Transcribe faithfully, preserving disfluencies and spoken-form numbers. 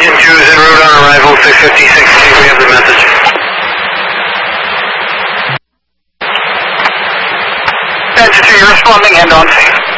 Engine two is en route on arrival, six fifty-six K, we have the message. Engine two, you're responding and on scene.